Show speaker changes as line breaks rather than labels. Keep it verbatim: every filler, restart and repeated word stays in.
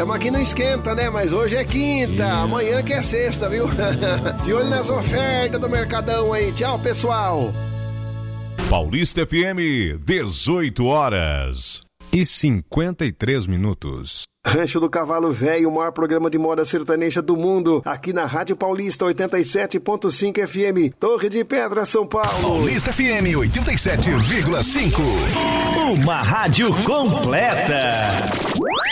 Tamo aqui no esquenta, né? Mas hoje é quinta, amanhã que é sexta, viu? De olho nas ofertas do Mercadão aí. Tchau, pessoal.
Paulista F M, dezoito horas e cinquenta e três minutos.
Rancho do Cavalo Velho, o maior programa de moda sertaneja do mundo, aqui na Rádio Paulista oitenta e sete ponto cinco F M, Torre de Pedra, São Paulo.
Paulista F M oitenta e sete vírgula cinco. Uma rádio completa.